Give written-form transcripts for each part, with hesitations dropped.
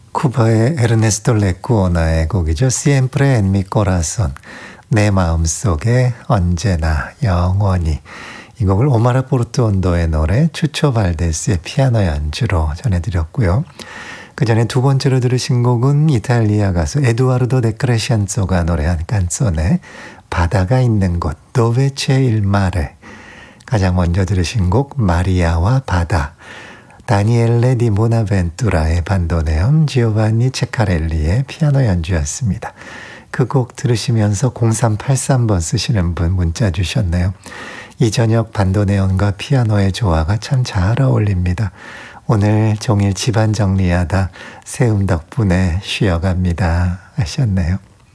쿠바의 에르네스토 레쿠오나의 곡이죠. Siempre en mi corazón. 내 마음속에 언제나 영원히. 이 곡을 오마르 포르투온도의 노래 추초 발데스의 피아노 연주로 전해드렸고요. 그 전에 두 번째로 들으신 곡은 이탈리아 가수 에두아르도 데 크레시안조가 노래한 깐소네 바다가 있는 곳 Dove c'è il mare. 가장 먼저 들으신 곡 마리아와 바다. 다니엘레 디 모나벤투라의 반도네온, 지오반니 체카렐리의 피아노 연주였습니다. 그 곡 들으시면서 0383번 쓰시는 분 문자 주셨네요. 이 저녁 반도네온과 피아노의 조화가 참 잘 어울립니다. 오늘 종일 집안 정리하다 세움 덕분에 쉬어갑니다 하셨네요.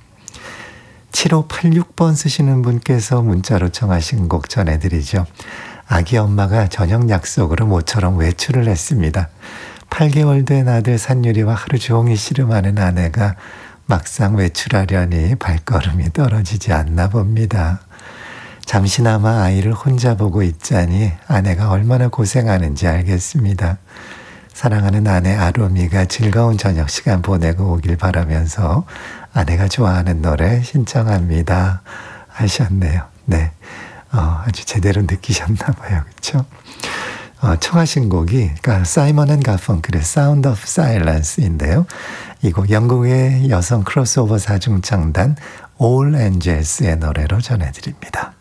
7586번 쓰시는 분께서 문자로 청하신 곡 전해드리죠. 아기 엄마가 저녁 약속으로 모처럼 외출을 했습니다. 8개월 된 아들 산유리와 하루 종일 씨름하는 아내가 막상 외출하려니 발걸음이 떨어지지 않나 봅니다. 잠시나마 아이를 혼자 보고 있자니 아내가 얼마나 고생하는지 알겠습니다. 사랑하는 아내 아로미가 즐거운 저녁 시간 보내고 오길 바라면서 아내가 좋아하는 노래 신청합니다 하셨네요. 네, 아주 제대로 느끼셨나 봐요. 그렇죠? 청하신 곡이 그러니까 사이먼 앤 가펑클의 Sound of Silence인데요. 이 곡 영국의 여성 크로스오버 사중창단 All Angels의 노래로 전해드립니다.